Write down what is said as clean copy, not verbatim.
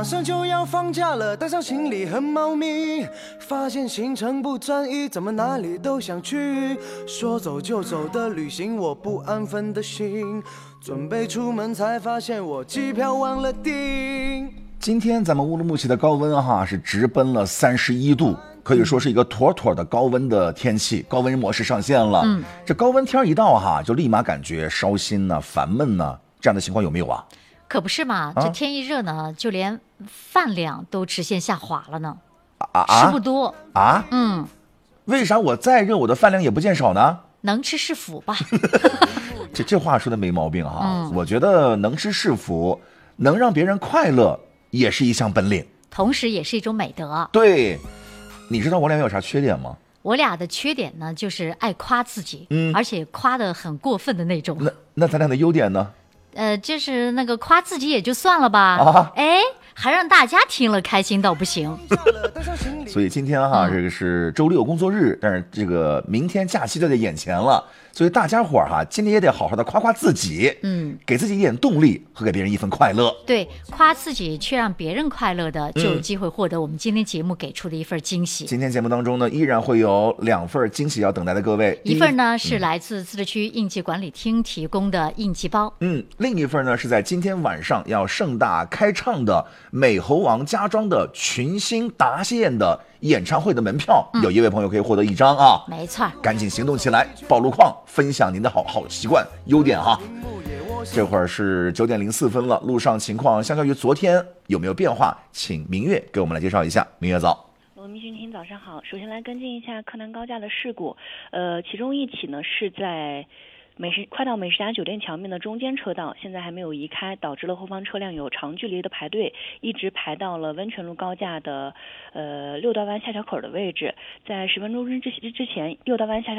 马上就要放假了，带上行李和猫咪，发现行程不专一，怎么哪里都想去。说走就走的旅行，我不安分的心，准备出门才发现我机票忘了订。 今天咱们乌鲁木齐的高温是直奔了31度，可以说是一个妥妥的高温的天气，高温模式上线了。这高温天一到就立马感觉烧心呢、烦闷呢，这样的情况有没有啊？ 可不是嘛，这天一热呢，就连饭量都直线下滑了呢。吃不多啊？为啥我再热，我的饭量也不见少呢？ 能吃是福吧？ 这话说的没毛病我觉得能吃是福，能让别人快乐也是一项本领， 同时也是一种美德。 对，你知道我俩有啥缺点吗？ 我俩的缺点呢，就是爱夸自己，而且夸得很过分的那种。 那咱俩的优点呢？ 就是那个夸自己也就算了吧，还让大家听了开心到不行。 所以今天这个是周六工作日，但是这个明天假期就在眼前了，所以大家伙今天也得好好的夸夸自己，给自己一点动力和给别人一份快乐。 对，夸自己却让别人快乐的，就有机会获得我们今天节目给出的一份惊喜。 今天节目当中呢，依然会有2份惊喜要等待的各位， 一份呢是来自自治区应急管理厅提供的应急包， 另一份呢是在今天晚上要盛大开唱的美猴王家庄的群星答谢宴的演唱会的门票，有一位朋友可以获得1张没错， 赶紧行动起来，报路况，分享您的好习惯优点这会儿是9点04分了，路上情况相较于昨天有没有变化？请明月给我们来介绍一下。明月早。 密讯听早上好，首先来跟进一下柯南高架的事故，其中一起呢是在快到美食家酒店墙面的中间车道，现在还没有移开，导致了后方车辆有长距离的排队，一直排到了温泉路高架的6道湾下桥口的位置。在10分钟之前，6道湾下桥